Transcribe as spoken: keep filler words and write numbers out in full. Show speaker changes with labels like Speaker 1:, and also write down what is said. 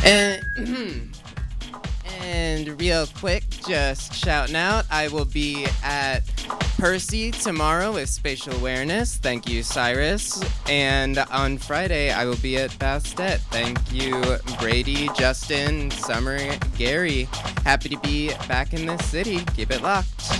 Speaker 1: And, and real quick, just shouting out, I will be at Percy tomorrow with Spatial Awareness. Thank you, Cyrus. And on Friday, I will be at Bastet. Thank you, Brady, Justin, Summer, Gary. Happy to be back in this city. Keep it locked.